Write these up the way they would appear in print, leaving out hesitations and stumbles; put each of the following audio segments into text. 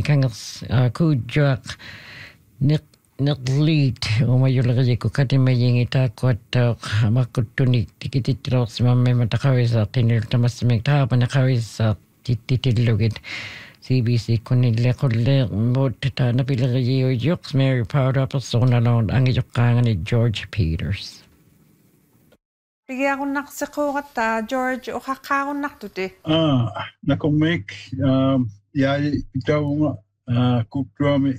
kangers kujuak Naqliit umayulagiko katimayingita kwata makutuni tikititros mamme matakawisa tinil tamasmik tapa nakawisa titilugit CBC kunille kulle mutita napilagayo yuks Mary Powder persona lon ang iyukangan ni George Peters. Bigyan ako naksikukat George o kakakon naktuti. Nakumek yay itaw nga kukrami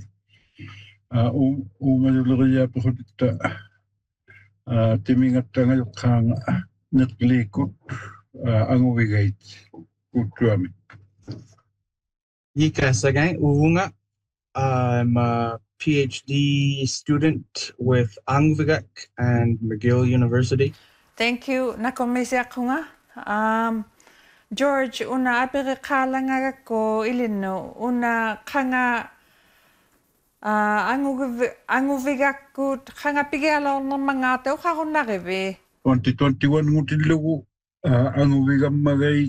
umayulagaya pakutita timingat ngayon kang naklikot ang uwigay kukrami. Yika sagay uunga. I'm a PhD student with Angvigak and McGill University. Thank you. Nakomisi ako nga. George, una apirikala nga ko ilino. Una kanga anguvigak ko kanga pigalaw ng mga tao kakon nakibi. 2021 ngutilugo anguvigam magay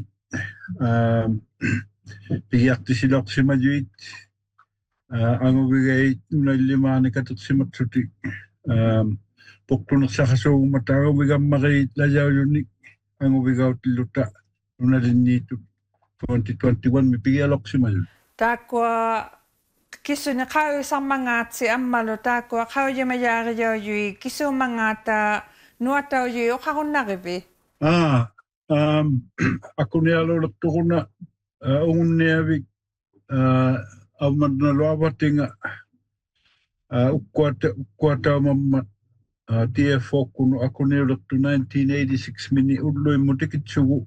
piyakti silak si Majuit anguvigay nalimani katot si Matsuti puktunak sa kasong mataraw wigam magay layaw yunik anguvigaw tiluta nunalin nito 2021 may piyalok si Majuit. Takwa kisu na kayo isang mga si Amalo takwa kayo yung mayari yung kisu mga ta nuataw yung kakon nakibi. Ako niyalo lakto ko na ungun niyawik amad na luabating ukwata mamat TFO kuno ako niyalo lakto 1986 mini uloy mo tikit sugo.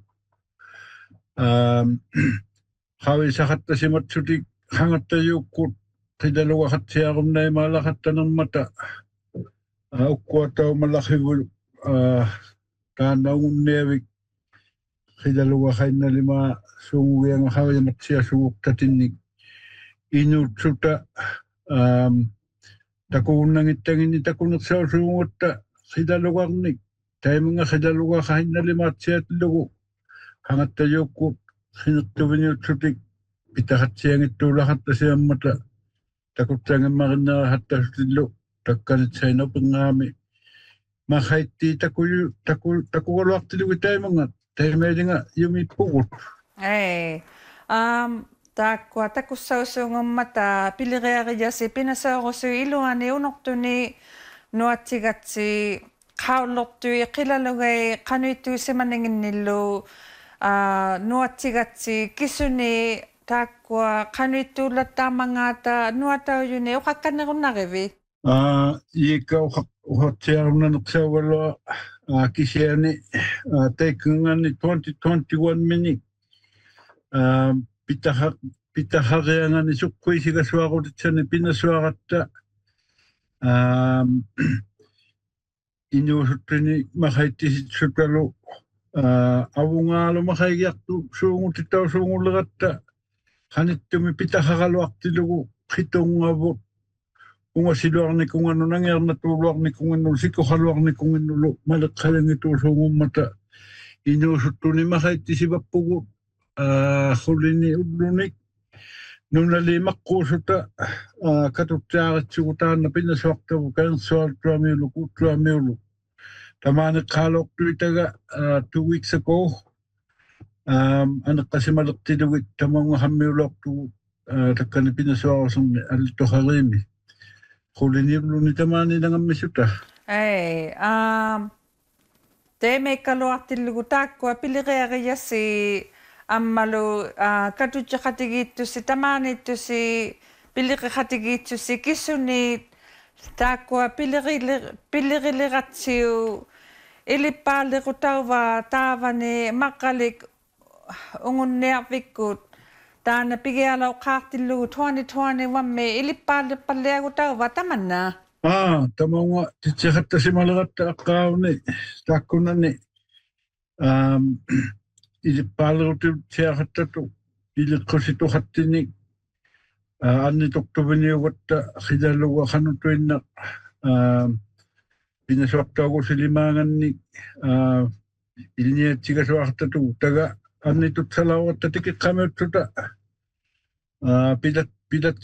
Kawin sakat na si Matsutik hangat tayo ko kidalawa kat siya kung na malakat ng mata. Ukwata malaki tanawang niyawik kidalawa kayo na lima sunguwi ang kawin mat siya sugok tatinig. Inutsuta takunang itangin itakunat sa sungot kidalawang nik. Tayo mga kidalawa kayo na lima at siya tilugo. Hangat tayo ko sinutubin yung tsutik. Pitakat siya ito lahat na siya mata. Takot siya nga makina hata sa tilo. Takkanit siya na pangami. Makaiti takuwalwak tilo tayo mga. Tayo may nga yumipukot. Ay, takwa takusaw ng mata. Pilirari si pinasaw ko sa iluan ni unok to ni nuatigatsi. Kaulok to kilalagay kano ito si maningin nilo. Nuatigatsi kisuni takwa kano ito lata mga ta nuataw yun o kakana ko nakibi. Ikaw siya na nagsawala kisya ni tayo ni 2021 minik pitahakya nga ni Sukkoy si kaswako siya ni pinaswakat ta inusot ni makaiti si Sutalo awo nga lumakayyak to sungot itaw sungot lagat ta kanit tumipitahakalwak tilugo kitong abot kung asiluak ni kung ano nangyar natuluak ni kung ano sikuhalwak ni kung ano malakalang ito sungot mata inusot ni makaiti si Bapugot huli ni Udlunik nung nalimak ko sa katutsakat sukutan na pinaswakta ko kayang swal tramilo ko tramilo tamanat kalok to itaga 2 weeks ago anak kasi malak tinuwit tamang hamilok to takkan na pinaswak ko sa alito harimi huli ni Udlunik tamani ng amisuta. Ay, te may kaluak tilugutak ko pilirari si Amalo katutsa katigito si tamani to si piliri katigito si kisuni takwa piliri ratsiu ilipali ko tawa ni makalik ungun neavikut tana pigalaw kaktilu 2021 me ilipali pali ko tawa taman na. Tama nga titsakat si malakat akaw ni tako na ni ilipali ko siya katato ilit ko si to hatinik anitok to biniwat kidalawa kanutuin na pinaswakta ko si limangan ni iliniat siya swakta to taga anitot salawat tatikit kami tuta pilat